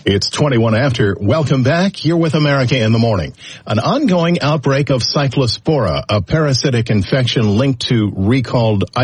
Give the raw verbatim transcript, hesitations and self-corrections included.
It's twenty-one after. Welcome back. You're with America in the Morning. An ongoing outbreak of cyclospora, a parasitic infection linked to recalled